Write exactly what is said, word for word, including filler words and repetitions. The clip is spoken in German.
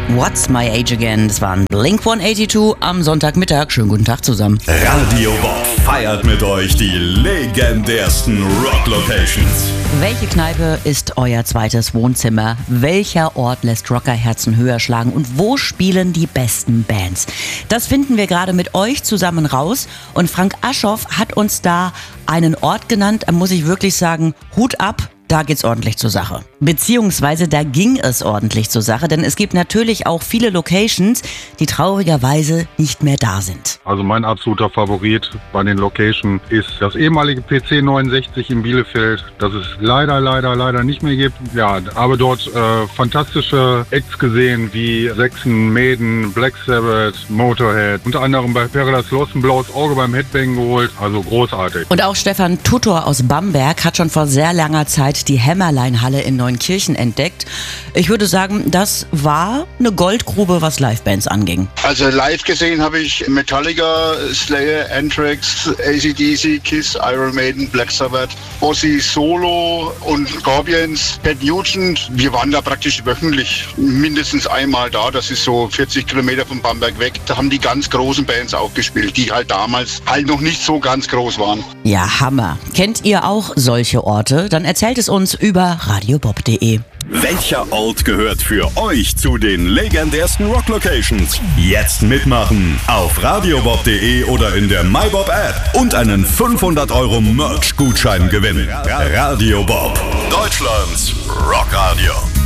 What's My Age Again? Das waren Blink hundertzweiundachtzig am Sonntagmittag. Schönen guten Tag zusammen. Radio Bob feiert mit euch die legendärsten Rock-Locations. Welche Kneipe ist euer zweites Wohnzimmer? Welcher Ort lässt Rockerherzen höher schlagen? Und wo spielen die besten Bands? Das finden wir gerade mit euch zusammen raus. Und Frank Aschoff hat uns da einen Ort genannt. Da muss ich wirklich sagen, Hut ab. Da geht's ordentlich zur Sache. Beziehungsweise da ging es ordentlich zur Sache, denn es gibt natürlich auch viele Locations, die traurigerweise nicht mehr da sind. Also mein absoluter Favorit bei den Locations ist das ehemalige P C neunundsechzig in Bielefeld, das es leider, leider, leider nicht mehr gibt. Ja, aber dort äh, fantastische Acts gesehen wie Saxon, Maiden, Black Sabbath, Motorhead. Unter anderem bei Paradise Lost ein blaues Auge beim Headbang geholt, also großartig. Und auch Stefan Tutor aus Bamberg hat schon vor sehr langer Zeit die Hämmerlein-Halle in Neunkirchen entdeckt. Ich würde sagen, das war eine Goldgrube, was Livebands anging. Also live gesehen habe ich Metallica, Slayer, Anthrax, A C D C, Kiss, Iron Maiden, Black Sabbath, Ozzy Solo und Scorpions, Ted Nugent. Wir waren da praktisch wöchentlich mindestens einmal da. Das ist so vierzig Kilometer von Bamberg weg. Da haben die ganz großen Bands auch gespielt, die halt damals halt noch nicht so ganz groß waren. Ja, Hammer. Kennt ihr auch solche Orte? Dann erzählt es uns über radiobob punkt de. Welcher Ort gehört für euch zu den legendärsten Rock-Locations? Jetzt mitmachen auf radiobob punkt de oder in der MyBob-App und einen fünfhundert Euro Merch-Gutschein gewinnen. Radio Bob, Deutschlands Rockradio.